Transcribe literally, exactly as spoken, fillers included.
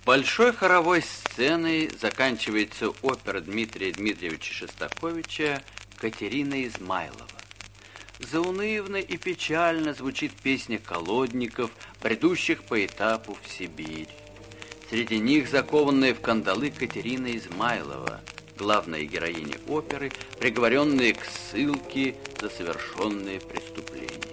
Большой хоровой сценой заканчивается опера Дмитрия Дмитриевича Шостаковича «Катерина Измайлова». Заунывно и печально звучит песня колодников, бредущих по этапу в Сибирь. Среди них закованная в кандалы Катерина Измайлова, главная героиня оперы, приговоренная к ссылке за совершенные преступления.